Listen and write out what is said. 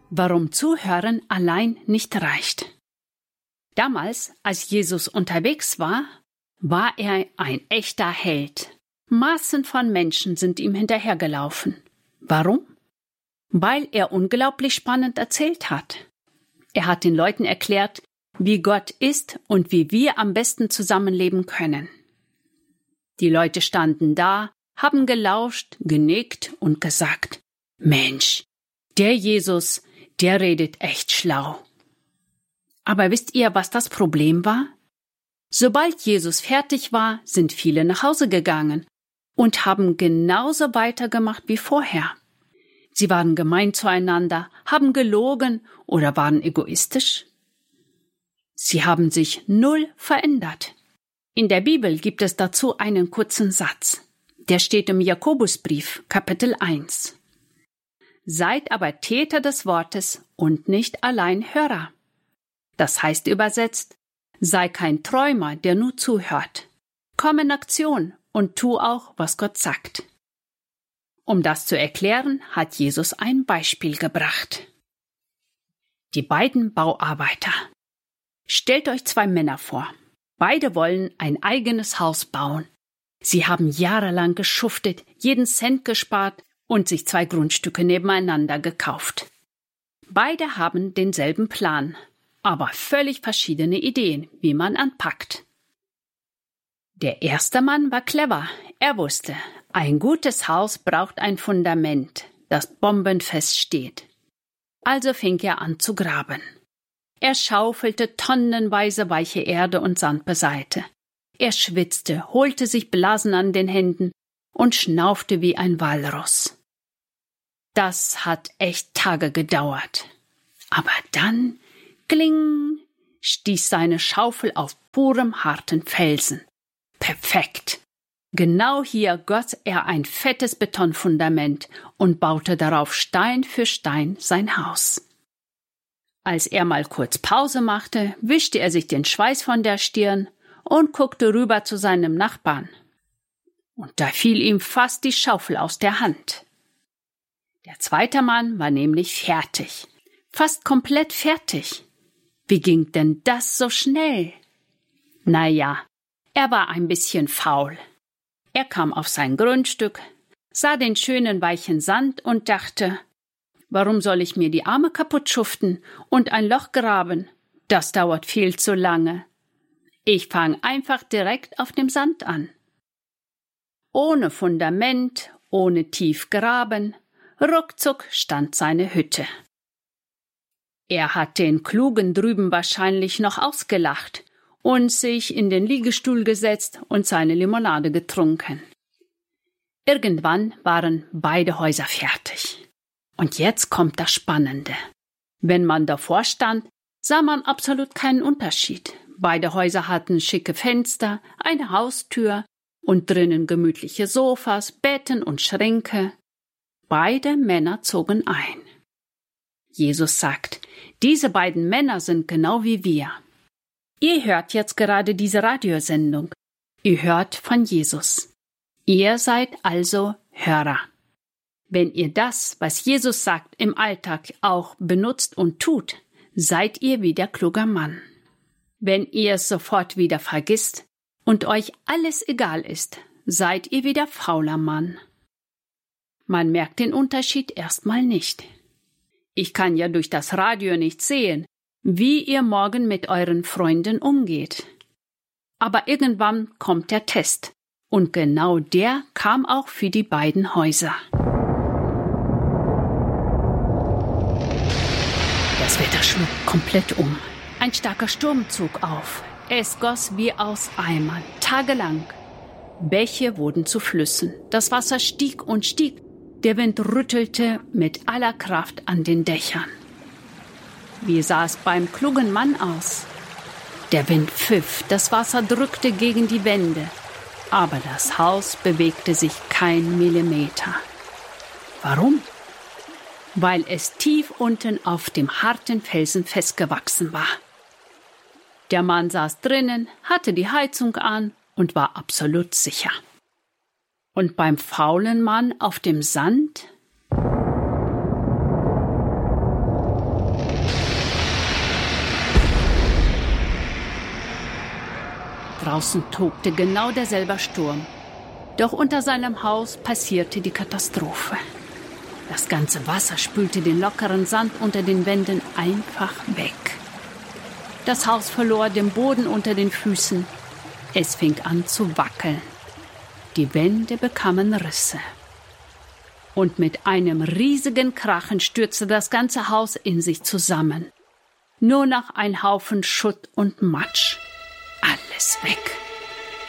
warum Zuhören allein nicht reicht. Damals, als Jesus unterwegs war, war er ein echter Held. Massen von Menschen sind ihm hinterhergelaufen. Warum? Weil er unglaublich spannend erzählt hat. Er hat den Leuten erklärt, wie Gott ist und wie wir am besten zusammenleben können. Die Leute standen da, haben gelauscht, genickt und gesagt, Mensch, der Jesus, der redet echt schlau. Aber wisst ihr, was das Problem war? Sobald Jesus fertig war, sind viele nach Hause gegangen und haben genauso weitergemacht wie vorher. Sie waren gemein zueinander, haben gelogen oder waren egoistisch. Sie haben sich null verändert. In der Bibel gibt es dazu einen kurzen Satz. Der steht im Jakobusbrief, Kapitel 1. Seid aber Täter des Wortes und nicht allein Hörer. Das heißt übersetzt, sei kein Träumer, der nur zuhört. Komm in Aktion und tu auch, was Gott sagt. Um das zu erklären, hat Jesus ein Beispiel gebracht. Die beiden Bauarbeiter. Stellt euch zwei Männer vor. Beide wollen ein eigenes Haus bauen. Sie haben jahrelang geschuftet, jeden Cent gespart und sich 2 Grundstücke nebeneinander gekauft. Beide haben denselben Plan, aber völlig verschiedene Ideen, wie man anpackt. Der erste Mann war clever. Er wusste, ein gutes Haus braucht ein Fundament, das bombenfest steht. Also fing er an zu graben. Er schaufelte tonnenweise weiche Erde und Sand beiseite. Er schwitzte, holte sich Blasen an den Händen und schnaufte wie ein Walross. Das hat echt Tage gedauert. Aber dann, kling, stieß seine Schaufel auf purem harten Felsen. Perfekt! Genau hier goss er ein fettes Betonfundament und baute darauf Stein für Stein sein Haus. Als er mal kurz Pause machte, wischte er sich den Schweiß von der Stirn und guckte rüber zu seinem Nachbarn. Und da fiel ihm fast die Schaufel aus der Hand. Der zweite Mann war nämlich fertig. Fast komplett fertig. Wie ging denn das so schnell? Naja, er war ein bisschen faul. Er kam auf sein Grundstück, sah den schönen weichen Sand und dachte, warum soll ich mir die Arme kaputt schuften und ein Loch graben? Das dauert viel zu lange. Ich fange einfach direkt auf dem Sand an. Ohne Fundament, ohne tief graben, ruckzuck stand seine Hütte. Er hat den Klugen drüben wahrscheinlich noch ausgelacht und sich in den Liegestuhl gesetzt und seine Limonade getrunken. Irgendwann waren beide Häuser fertig. Und jetzt kommt das Spannende. Wenn man davor stand, sah man absolut keinen Unterschied. Beide Häuser hatten schicke Fenster, eine Haustür und drinnen gemütliche Sofas, Betten und Schränke. Beide Männer zogen ein. Jesus sagt, diese beiden Männer sind genau wie wir. Ihr hört jetzt gerade diese Radiosendung. Ihr hört von Jesus. Ihr seid also Hörer. Wenn ihr das, was Jesus sagt, im Alltag auch benutzt und tut, seid ihr wie der kluge Mann. Wenn ihr es sofort wieder vergisst und euch alles egal ist, seid ihr wie der fauler Mann. Man merkt den Unterschied erstmal nicht. Ich kann ja durch das Radio nicht sehen, wie ihr morgen mit euren Freunden umgeht. Aber irgendwann kommt der Test. Und genau der kam auch für die beiden Häuser. Das Wetter schlug komplett um. Ein starker Sturm zog auf. Es goss wie aus Eimern, tagelang. Bäche wurden zu Flüssen. Das Wasser stieg und stieg. Der Wind rüttelte mit aller Kraft an den Dächern. Wie sah es beim klugen Mann aus? Der Wind pfiff, das Wasser drückte gegen die Wände. Aber das Haus bewegte sich kein Millimeter. Warum? Weil es tief unten auf dem harten Felsen festgewachsen war. Der Mann saß drinnen, hatte die Heizung an und war absolut sicher. Und beim faulen Mann auf dem Sand? Draußen tobte genau derselbe Sturm. Doch unter seinem Haus passierte die Katastrophe. Das ganze Wasser spülte den lockeren Sand unter den Wänden einfach weg. Das Haus verlor den Boden unter den Füßen. Es fing an zu wackeln. Die Wände bekamen Risse. Und mit einem riesigen Krachen stürzte das ganze Haus in sich zusammen. Nur noch ein Haufen Schutt und Matsch. Alles weg.